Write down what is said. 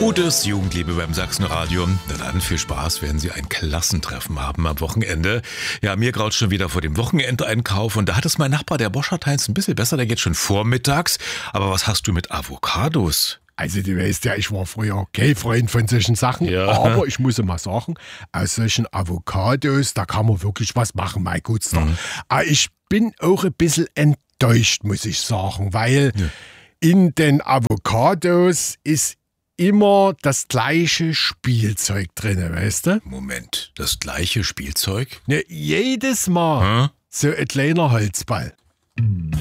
Gutes Jugendliebe beim Sachsenradio. Na dann, viel Spaß, werden Sie ein Klassentreffen haben am Wochenende. Ja, mir graut schon wieder vor dem Wochenendeinkauf und da hat es mein Nachbar, der Boscharteins, ein bisschen besser, der geht schon vormittags. Aber was hast du mit Avocados? Also du weißt ja, ich war früher kein Freund von solchen Sachen, Ja. aber ich muss mal sagen, aus solchen Avocados, da kann man wirklich was machen, mein Gutster. Aber ich bin auch ein bisschen enttäuscht, muss ich sagen, weil in den Avocados ist immer das gleiche Spielzeug drin, weißt du? Moment, das gleiche Spielzeug? Ja, jedes Mal so ein kleiner Holzball.